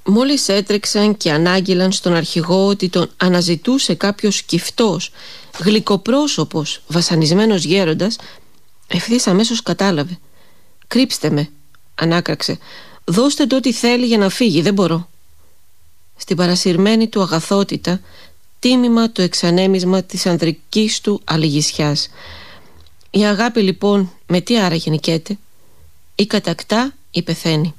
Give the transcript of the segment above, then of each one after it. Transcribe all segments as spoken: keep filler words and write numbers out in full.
Μόλις έτρεξαν και ανάγγειλαν στον αρχηγό ότι τον αναζητούσε κάποιος κυφτός, γλυκοπρόσωπος, βασανισμένος γέροντας, ευθύς αμέσως κατάλαβε. «Κρύψτε με», ανάκραξε. «Δώστε το ό,τι θέλει για να φύγει, δεν μπορώ». Στην παρασυρμένη του αγαθότητα τίμημα το εξανέμισμα της ανδρικής του αλληγισιάς. Η αγάπη λοιπόν με τι άραγε νικέται? Ή κατακτά ή πεθαίνει.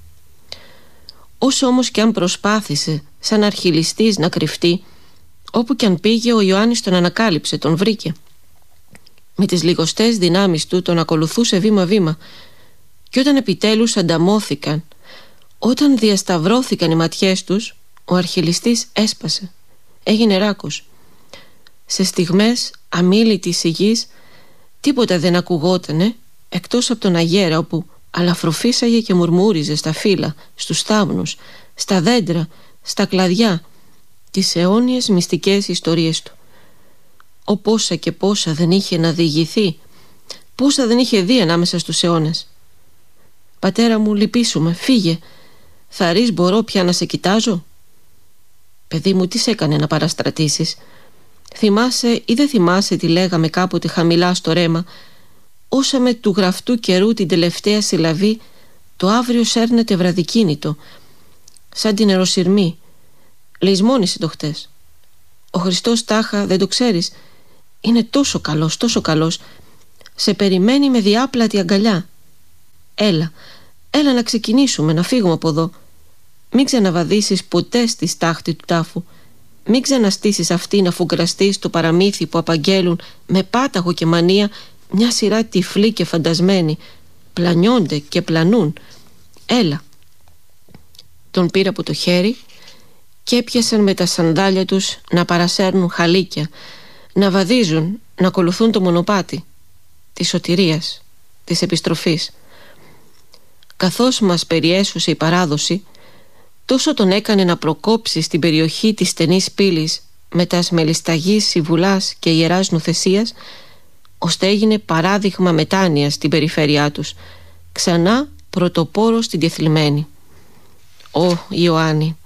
Όσο όμως και αν προσπάθησε σαν αρχιλιστής να κρυφτεί, όπου και αν πήγε ο Ιωάννης τον ανακάλυψε, τον βρήκε. Με τις λιγοστές δυνάμεις του τον ακολουθούσε βήμα-βήμα, και όταν επιτέλους ανταμώθηκαν, όταν διασταυρώθηκαν οι ματιές τους, ο αρχιλιστής έσπασε, έγινε ράκος. Σε στιγμές αμίλητης υγιής τίποτα δεν ακουγότανε εκτός από τον αγέρα, όπου αλαφροφύσαγε και μουρμούριζε στα φύλλα, στους θάμνους, στα δέντρα, στα κλαδιά, τις αιώνιες μυστικές ιστορίες του. Ο πόσα και πόσα δεν είχε να διηγηθεί, πόσα δεν είχε δει ανάμεσα στους αιώνες. «Πατέρα μου, λυπήσουμε, φύγε. Θα ρεις μπορώ πια να σε κοιτάζω?» «Παιδί μου, τι σε έκανε να παραστρατήσεις? Θυμάσαι ή δεν θυμάσαι τι λέγαμε κάποτε χαμηλά στο ρέμα? Όσαμε του γραφτού καιρού την τελευταία συλλαβή, το αύριο σέρνεται βραδικίνητο, σαν την εροσυρμή. Λεισμόνισε το χτες. Ο Χριστός τάχα, δεν το ξέρεις? Είναι τόσο καλός, τόσο καλός. Σε περιμένει με διάπλατη αγκαλιά. Έλα, έλα να ξεκινήσουμε, να φύγουμε από εδώ. Μην ξαναβαδίσεις ποτέ στη στάχτη του τάφου. Μην ξαναστήσεις αυτή να φουγκραστεί στο παραμύθι που απαγγέλουν με πάταγο και μανία μια σειρά τυφλοί και φαντασμένοι. Πλανιώνται και πλανούν. Έλα». Τον πήρα από το χέρι και έπιασαν με τα σανδάλια τους να παρασέρνουν χαλίκια, να βαδίζουν, να ακολουθούν το μονοπάτι της σωτηρίας, της επιστροφής. Καθώς μας περιέσουσε η παράδοση, τόσο τον έκανε να προκόψει στην περιοχή της στενής πύλης με τα μελισταγής Σιβουλάς και Ιεράς Νουθεσίας, ώστε έγινε παράδειγμα μετάνοιας στην περιφέρειά τους, ξανά πρωτοπόρο στην Κεθλιμμένη. Ω Ιωάννη!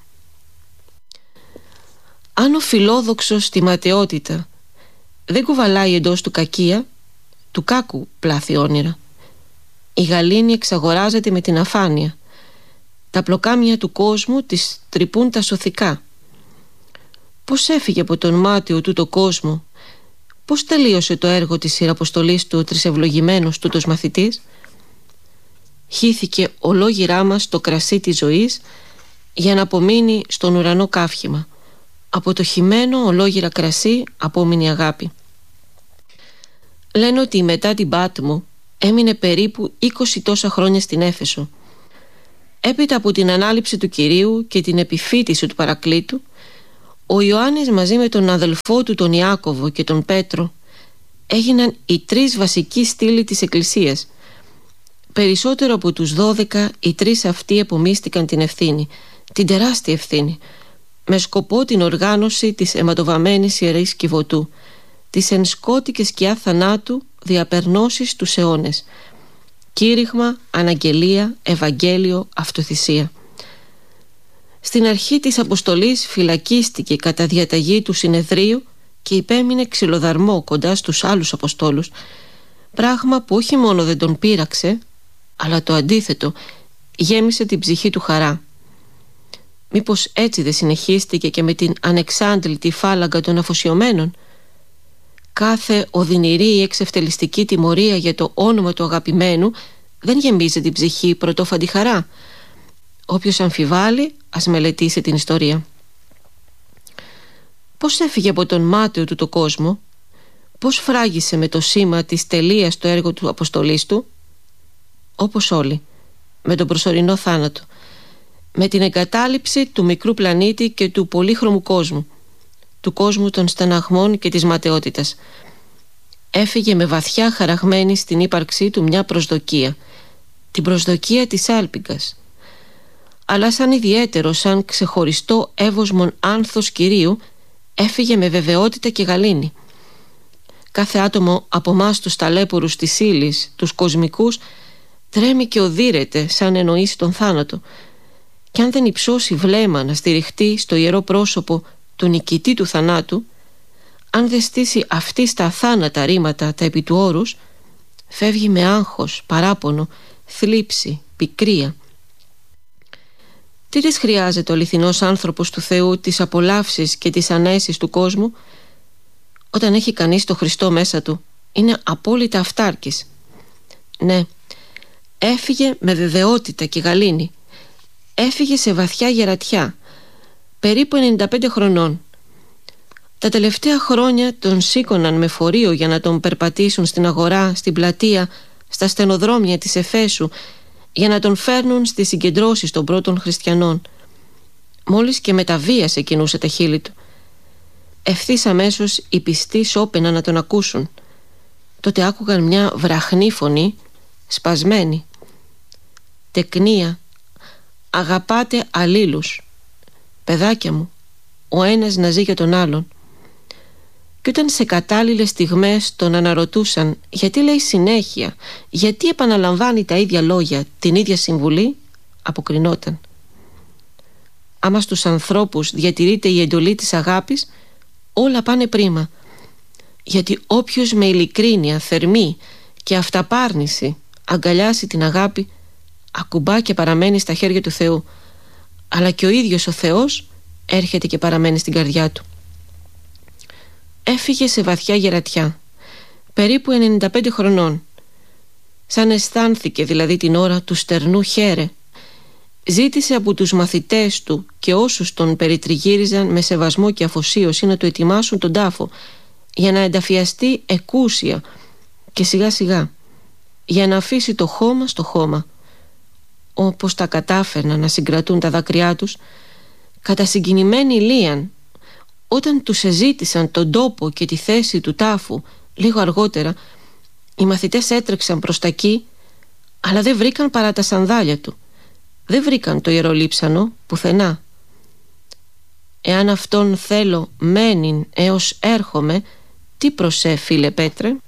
Αν ο φιλόδοξος στη ματαιότητα δεν κουβαλάει εντός του κακία, του κάκου πλάθει όνειρα. Η γαλήνη εξαγοράζεται με την αφάνεια. Τα πλοκάμια του κόσμου της τρυπούν τα σωθικά. Πώς έφυγε από τον μάτιο τούτο κόσμο, πώς τελείωσε το έργο της ιεραποστολής του ο τρισευλογημένος τούτος μαθητής? Χύθηκε ολόγυρά μας το κρασί της ζωής για να απομείνει στον ουρανό καύχημα. Από το χυμένο ολόγυρα κρασί απόμεινε η αγάπη. Λένε ότι μετά την Πάτμο έμεινε περίπου είκοσι τόσα χρόνια στην Έφεσο. Έπειτα από την ανάληψη του Κυρίου και την επιφύτηση του Παρακλήτου, ο Ιωάννης μαζί με τον αδελφό του τον Ιάκωβο και τον Πέτρο έγιναν οι τρεις βασικοί στήλοι της Εκκλησίας. Περισσότερο από τους δώδεκα, οι τρεις αυτοί επομίστηκαν την ευθύνη, την τεράστια ευθύνη, με σκοπό την οργάνωση της αιματοβαμμένης Ιερής Κιβωτού, της εν σκότη και σκιά θανάτου διαπερνώσεις τους αιώνες. Κήρυγμα, αναγγελία, Ευαγγέλιο, αυτοθυσία. Στην αρχή της αποστολής φυλακίστηκε κατά διαταγή του συνεδρίου και υπέμεινε ξυλοδαρμό κοντά στους άλλους αποστόλους, πράγμα που όχι μόνο δεν τον πείραξε, αλλά το αντίθετο, γέμισε την ψυχή του χαρά. Μήπως έτσι δεν συνεχίστηκε και με την ανεξάντλητη φάλαγγα των αφοσιωμένων? Κάθε οδυνηρή ή εξευτελιστική τιμωρία για το όνομα του αγαπημένου δεν γεμίζει την ψυχή πρωτόφαντη χαρά. Όποιος αμφιβάλλει, ας μελετήσει την ιστορία. Πώς έφυγε από τον μάταιο του το κόσμο? Πώς φράγισε με το σήμα της τελείας το έργο του αποστολής του? Όπως όλοι, με τον προσωρινό θάνατο, με την εγκατάλειψη του μικρού πλανήτη και του πολύχρωμου κόσμου, του κόσμου των στεναγμών και της ματαιότητας. Έφυγε με βαθιά χαραγμένη στην ύπαρξή του μια προσδοκία, την προσδοκία της άλπιγγας, αλλά σαν ιδιαίτερο, σαν ξεχωριστό εύωσμον άνθος Κυρίου, έφυγε με βεβαιότητα και γαλήνη. Κάθε άτομο από εμάς τους ταλέπορους της ύλης, τους κοσμικούς, τρέμει και οδύρεται σαν εννοήσει τον θάνατο, κι αν δεν υψώσει βλέμμα να στηριχτεί στο ιερό πρόσωπο του νικητή του θανάτου, αν δεν στήσει αυτή στα αθάνατα ρήματα τα επί του όρους, φεύγει με άγχος, παράπονο, θλίψη, πικρία. Τι της χρειάζεται ο αληθινός άνθρωπος του Θεού τις απολαύσεις και τις ανέσεις του κόσμου? Όταν έχει κανείς το Χριστό μέσα του, είναι απόλυτα αυτάρκης. Ναι, έφυγε με βεβαιότητα και γαλήνη. Έφυγε σε βαθιά γερατιά, περίπου ενενήντα πέντε χρονών. Τα τελευταία χρόνια τον σήκωναν με φορείο για να τον περπατήσουν στην αγορά, στην πλατεία, στα στενοδρόμια της Εφέσου, για να τον φέρνουν στις συγκεντρώσεις των πρώτων χριστιανών. Μόλις και με τα βίας κινούσε τα χείλη του. Ευθύς αμέσως οι πιστοί σώπαιναν να τον ακούσουν. Τότε άκουγαν μια βραχνή φωνή, σπασμένη. «Τεκνία, αγαπάτε αλλήλους. Παιδάκια μου, ο ένας να ζει για τον άλλον». Και όταν σε κατάλληλες στιγμές τον αναρωτούσαν γιατί λέει συνέχεια, γιατί επαναλαμβάνει τα ίδια λόγια, την ίδια συμβουλή, αποκρινόταν: άμα στους ανθρώπους διατηρείται η εντολή της αγάπης, όλα πάνε πρίμα. Γιατί όποιος με ειλικρίνεια, θερμή και αυταπάρνηση αγκαλιάσει την αγάπη, ακουμπά και παραμένει στα χέρια του Θεού, αλλά και ο ίδιος ο Θεός έρχεται και παραμένει στην καρδιά του. Έφυγε σε βαθιά γερατιά, περίπου ενενήντα πέντε χρονών. Σαν αισθάνθηκε δηλαδή την ώρα του στερνού χαίρε, ζήτησε από τους μαθητές του και όσους τον περιτριγύριζαν με σεβασμό και αφοσίωση να του ετοιμάσουν τον τάφο, για να ενταφιαστεί εκούσια και σιγά σιγά, για να αφήσει το χώμα στο χώμα. Όπως τα κατάφερναν να συγκρατούν τα δάκρυά τους, κατασυγκινημένοι λύαν όταν τους εζήτησαν τον τόπο και τη θέση του τάφου. Λίγο αργότερα οι μαθητές έτρεξαν προς τα εκεί, αλλά δεν βρήκαν παρά τα σανδάλια του. Δεν βρήκαν το ιερολείψανο πουθενά. «Εάν αυτόν θέλω μένειν έως έρχομαι», τι προσέ, φίλε Πέτρε?